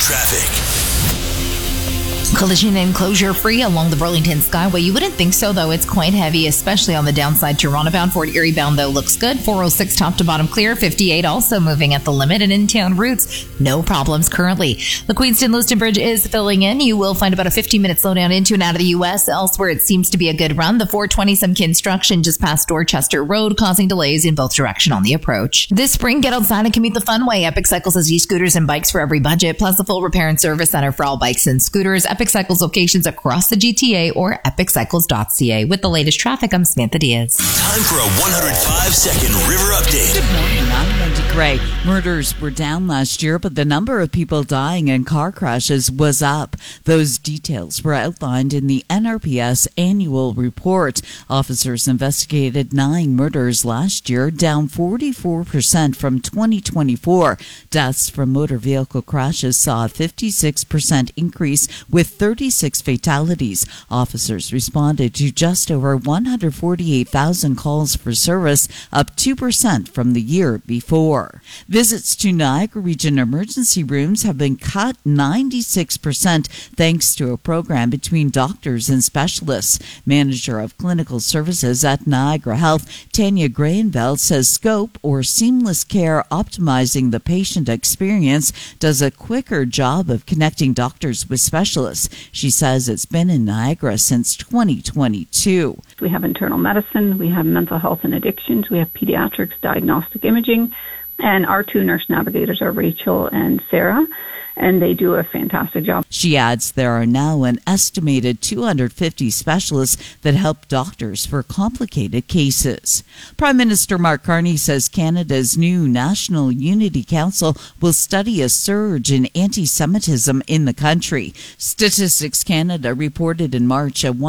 traffic. Collision and closure free along the Burlington Skyway. You wouldn't think so, though. It's quite heavy, especially on the downside. Toronto bound, Fort Erie bound, though, looks good. 406 top to bottom clear. 58 also moving at the limit. And in-town routes, no problems currently. The Queenston-Lewiston Bridge is filling in. You will find about a 15-minute slowdown into and out of the U.S. Elsewhere, it seems to be a good run. The 420 some construction just past Dorchester Road, causing delays in both direction on the approach. This spring, get outside and commute the fun way. Epic Cycles has e-scooters and bikes for every budget, plus a full repair and service center for all bikes and scooters. Epic Cycles locations across the GTA or epiccycles.ca. With the latest traffic, I'm Samantha Diaz. Time for a 105-second River Update. Good morning, I'm Wendy Gray. Murders were down last year, but the number of people dying in car crashes was up. Those details were outlined in the NRPS annual report. Officers investigated 9 murders last year, down 44% from 2024. Deaths from motor vehicle crashes saw a 56% increase with 36 fatalities. Officers responded to just over 148,000 calls for service, up 2% from the year before. Visits to Niagara Region emergency rooms have been cut 96% thanks to a program between doctors and specialists. Manager of Clinical Services at Niagara Health, Tanya Grayenveld, says SCOPE, or Seamless Care Optimizing the Patient Experience, does a quicker job of connecting doctors with specialists. She says it's been in Niagara since 2022. We have internal medicine, we have mental health and addictions, we have pediatrics, diagnostic imaging, and our 2 nurse navigators are Rachel and Sarah, and they do a fantastic job. She adds there are now an estimated 250 specialists that help doctors for complicated cases. Prime Minister Mark Carney says Canada's new National Unity Council will study a surge in anti-Semitism in the country. Statistics Canada reported in March a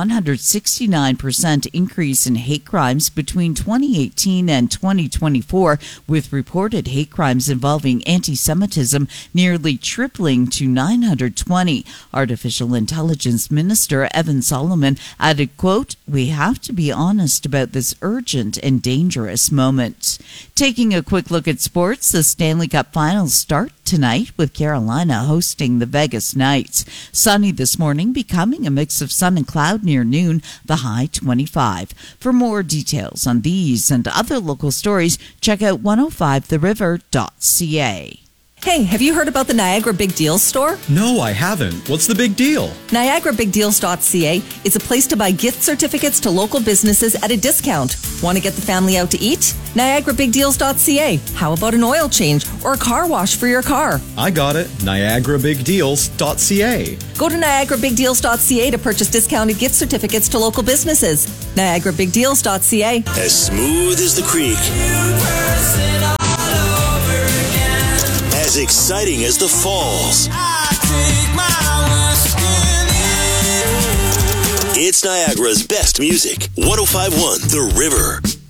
169% increase in hate crimes between 2018 and 2024, with reported hate crimes involving anti-Semitism nearly tripling to 920. Artificial Intelligence Minister Evan Solomon added, quote, "We have to be honest about this urgent and dangerous moment." Taking a quick look at sports, the Stanley Cup Finals start tonight with Carolina hosting the Vegas Knights. Sunny this morning, becoming a mix of sun and cloud near noon, the high 25. For more details on these and other local stories, check out 105theriver.ca. Hey, have you heard about the Niagara Big Deals store? No, I haven't. What's the big deal? NiagaraBigDeals.ca is a place to buy gift certificates to local businesses at a discount. Want to get the family out to eat? NiagaraBigDeals.ca. How about an oil change or a car wash for your car? I got it. NiagaraBigDeals.ca. Go to NiagaraBigDeals.ca to purchase discounted gift certificates to local businesses. NiagaraBigDeals.ca. As smooth as the creek. As exciting as the falls. It's Niagara's best music. 105.1 The River.